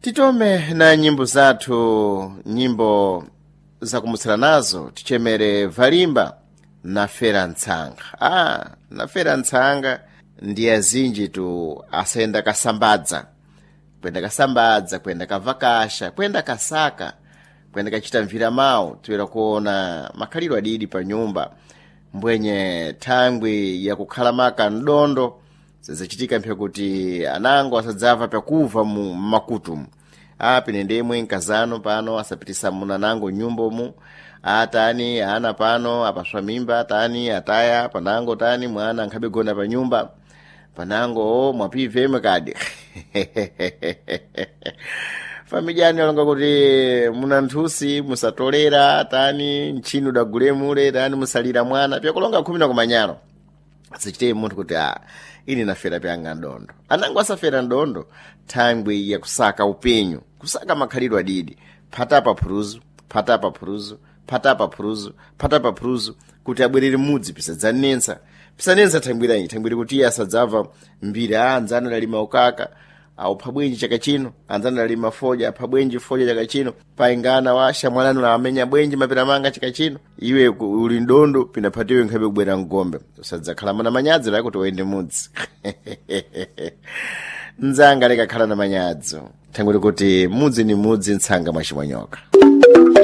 Titome na nyimbo zathu, nyimbo za kumutsala nazo, tichemere valimba na fera ntsanga. Na fera ntsanga ndi azinji tu asayenda kasambadza. Kwenda kasambadza, kwenda kavakasha, kwenda kasaka, kwenda kachita mvira mawu, tuwera kuona makhaliro adidi pa nyumba. Mbwenye thangwi ya kukhala maka ndondo, zizachitika mpya kuti anango asadzava pakuva mu makutumu. Pinendemwe nkazano pano asapitisa muna nango nyumbo mu. Tani ana pano apaswa mimba, tani ataya panango, tani mwana nkhabegona pa nyumba panango mwapive mkadi. Famijani walonga kuti muna nthusi musatolera, tani nchinu dagule mule, tani musalira mwana pya kulonga 10 kumanyano. Asichite munthu kuti ini nafera pyanga ndondo. Anango asafera ndondo thangwi ya kusaka upenyu, kusaka makhaliro adidi, phatapa phuruzu, phatapa phuruzu, phatapa phuruzu, phatapa phuruzu, kuti abwerere mudzi pisanensa thangwiri kuti asadzava mbira anzana lalima ukaka, au phabwenji chaka chino, anzana lalima foja, phabwenji foja chaka chino, paingana washa mwananu na amenya bwenji mapira manga chaka chino, iwe uli ndondo pinaphatiwe nkhabe kubwera ngombe. Usadzakhala mana manyadzo la kuti uende mudzi. Nzanga leka khala na manyadzo. Thangwiri kuti mudzi ni mudzi, ntsanga mwachimwanyoka.